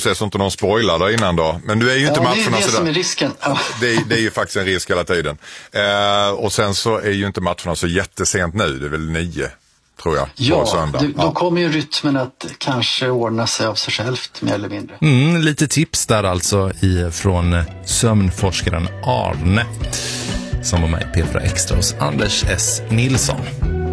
se så inte någon spoilar där innan då. Men du är ju inte matcherna det är det sådär. som är risken. Ja. Det är ju faktiskt en risk hela tiden. Och sen så är ju inte matcherna så jättesent nu. Det är väl 9, tror jag, på söndag. Då kommer ju rytmen att kanske ordna sig av sig självt, mer eller mindre. Lite tips där alltså från sömnforskaren Arne som var med i P4 Extra hos Anders S. Nilsson.